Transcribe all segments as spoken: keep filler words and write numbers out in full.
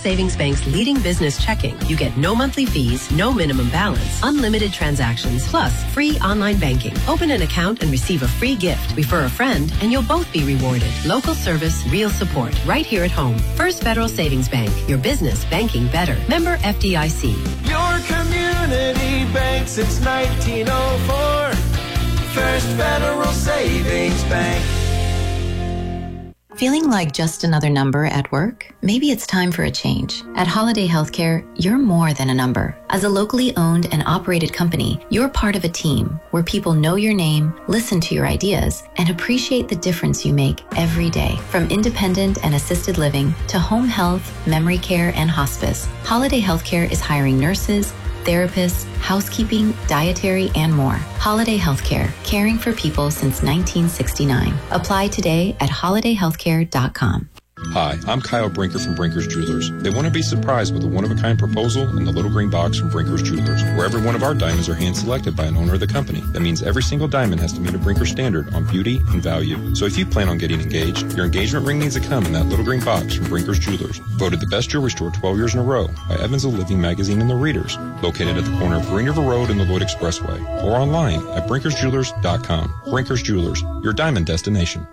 Savings Bank's leading business checking, you get no monthly fees, no minimum balance, unlimited transactions, plus free online banking. Open an account and receive a free gift. Refer a friend and you'll both be rewarded. Local service, real support, right here at home. First Federal Savings Bank, your business banking better. Member F D I C. Your community bank since nineteen oh four. First Federal Savings Bank. Feeling like just another number at work? Maybe it's time for a change. At Holiday Healthcare, you're more than a number. As a locally owned and operated company, you're part of a team where people know your name, listen to your ideas, and appreciate the difference you make every day. From independent and assisted living to home health, memory care, and hospice, Holiday Healthcare is hiring nurses, therapists, housekeeping, dietary, and more. Holiday Healthcare, caring for people since nineteen sixty-nine. Apply today at holiday healthcare dot com. Hi, I'm Kyle Brinker from Brinker's Jewelers. They want to be surprised with a one-of-a-kind proposal in the little green box from Brinker's Jewelers, where every one of our diamonds are hand-selected by an owner of the company. That means every single diamond has to meet a Brinker standard on beauty and value. So if you plan on getting engaged, your engagement ring needs to come in that little green box from Brinker's Jewelers. Voted the best jewelry store twelve years in a row by Evans of Living magazine and the Readers. Located at the corner of Green River Road and the Lloyd Expressway. Or online at brinkers jewelers dot com. Brinker's Jewelers, your diamond destination.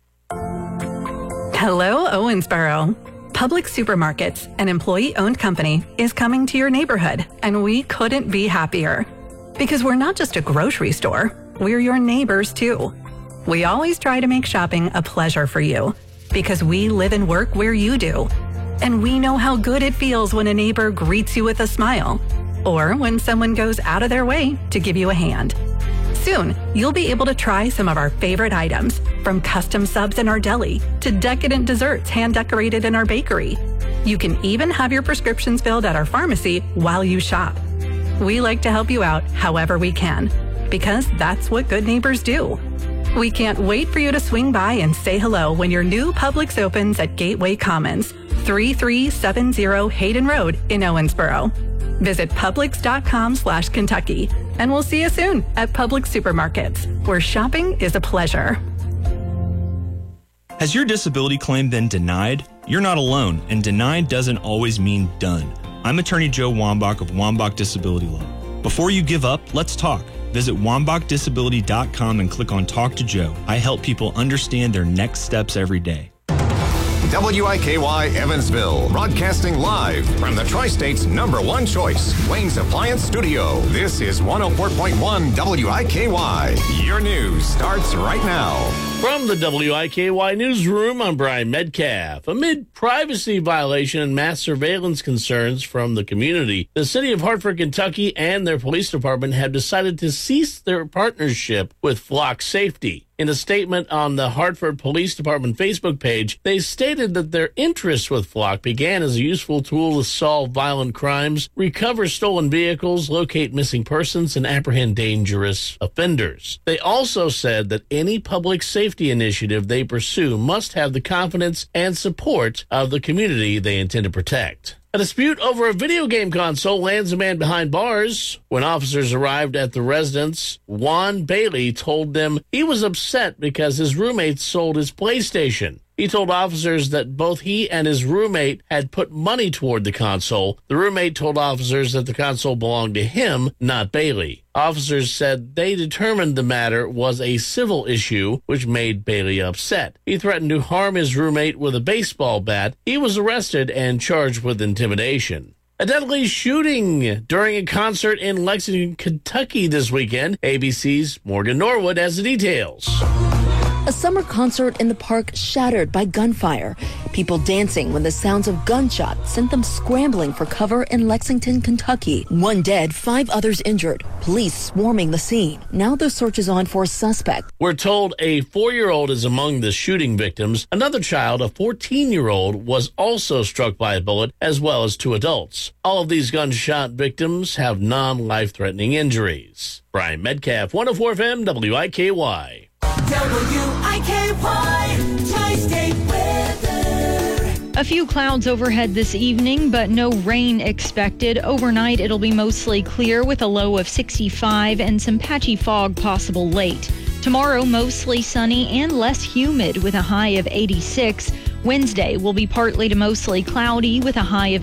Hello, Owensboro. Public Supermarkets, an employee-owned company, is coming to your neighborhood, and we couldn't be happier. Because we're not just a grocery store, we're your neighbors too. We always try to make shopping a pleasure for you, because we live and work where you do. And we know how good it feels when a neighbor greets you with a smile, or when someone goes out of their way to give you a hand. Soon, you'll be able to try some of our favorite items, from custom subs in our deli to decadent desserts hand-decorated in our bakery. You can even have your prescriptions filled at our pharmacy while you shop. We like to help you out however we can, because that's what good neighbors do. We can't wait for you to swing by and say hello when your new Publix opens at Gateway Commons, thirty-three seventy Hayden Road in Owensboro. Visit Publix.com slash Kentucky, and we'll see you soon at Publix Supermarkets, where shopping is a pleasure. Has your disability claim been denied? You're not alone, and denied doesn't always mean done. I'm attorney Joe Wambach of Wambach Disability Law. Before you give up, let's talk. Visit wambach disability dot com and click on Talk to Joe. I help people understand their next steps every day. W I K Y Evansville, broadcasting live from the Tri-State's number one choice, Wayne's Appliance Studio. This is one oh four point one W I K Y. Your news starts right now. From the W I K Y Newsroom, I'm Brian Metcalf. Amid privacy violation and mass surveillance concerns from the community, the city of Hartford, Kentucky, and their police department have decided to cease their partnership with Flock Safety. In a statement on the Hartford Police Department Facebook page, they stated that their interest with Flock began as a useful tool to solve violent crimes, recover stolen vehicles, locate missing persons, and apprehend dangerous offenders. They also said that any public safety initiative they pursue must have the confidence and support of the community they intend to protect. A dispute over a video game console lands a man behind bars. When officers arrived at the residence, Juan Bailey told them he was upset because his roommate sold his PlayStation. He told officers that both he and his roommate had put money toward the console. The roommate told officers that the console belonged to him, not Bailey. Officers said they determined the matter was a civil issue, which made Bailey upset. He threatened to harm his roommate with a baseball bat. He was arrested and charged with intimidation. A deadly shooting during a concert in Lexington, Kentucky this weekend. A B C's Morgan Norwood has the details. A summer concert in the park shattered by gunfire. People dancing when the sounds of gunshots sent them scrambling for cover in Lexington, Kentucky. One dead, five others injured. Police swarming the scene. Now the search is on for a suspect. We're told a four-year-old is among the shooting victims. Another child, a fourteen-year-old, was also struck by a bullet, as well as two adults. All of these gunshot victims have non-life-threatening injuries. Brian Metcalf, one oh four F M, W I K Y. W I K Y, Tri-State weather. A few clouds overhead this evening, but no rain expected. Overnight, it'll be mostly clear with a low of sixty-five and some patchy fog possible late. Tomorrow, mostly sunny and less humid with a high of eighty-six. Wednesday will be partly to mostly cloudy with a high of